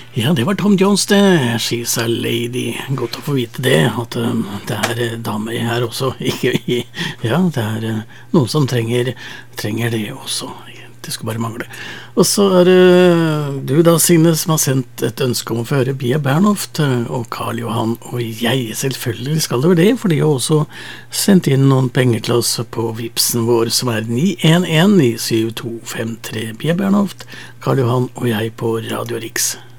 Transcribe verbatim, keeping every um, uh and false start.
Ja, det var Tom Jones det. She's a lady. Godt å få vite det, at um, det er uh, damer her også. Ikke, ja, det er uh, noen som trenger, trenger det også. Det skulle bare mangle. Og så er det uh, du da, Signe, som har sendt et ønske om å føre Bia Bernhoft uh, og Karl Johan og jeg. Selvfølgelig skal det være det, for de har også sendt inn noen penger til oss på Vipsen vår, som er ni en en ni syv to fem tre. Bia Bernhoft, Karl Johan og jeg på Radio Riks.